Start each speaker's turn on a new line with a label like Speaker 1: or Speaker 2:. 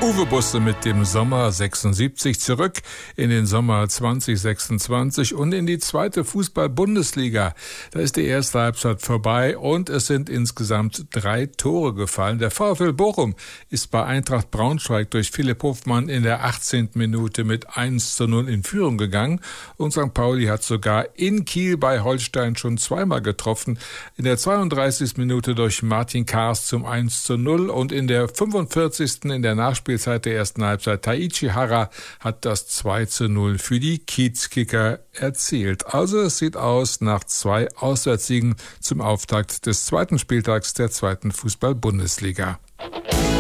Speaker 1: Uwe Busse mit dem Sommer 76 zurück in den Sommer 2026 und in die zweite Fußball-Bundesliga. Da ist die erste Halbzeit vorbei und es sind insgesamt 3 Tore gefallen. Der VfL Bochum ist bei Eintracht Braunschweig durch Philipp Hofmann in der 18. Minute mit 1:0 in Führung gegangen und St. Pauli hat sogar in Kiel bei Holstein schon zweimal getroffen. In der 32. Minute durch Martin Kaas zum 1:0 und in der 45. in der Nachspielzeit der ersten Halbzeit Taichi Hara hat das 2:0 für die Kiezkicker erzielt. Also es sieht aus nach 2 Auswärtssiegen zum Auftakt des zweiten Spieltags der zweiten Fußball-Bundesliga.